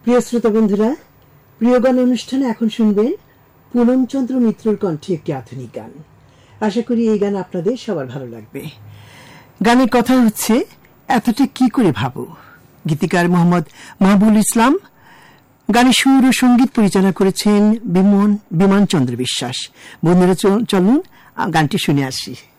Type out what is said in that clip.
প্রিয় শ্রোতা বন্ধুরা, প্রিয় গান অনুষ্ঠানে এখন শুনবেন পুলমচন্দ্র মিত্রর কণ্ঠে একটি আধুনিক গান। আশা করি এই গান আপনাদের সবার ভালো লাগবে। গানের কথা হচ্ছে এতটা কি করে ভাবো। গীতিকার মোহাম্মদ মাহবুবুল ইসলাম। গানের সুর ও সঙ্গীত পরিচালনা করেছেন বিমান চন্দ্র বিশ্বাস। বন্ধুরা, চলুন গানটি শুনে আসি।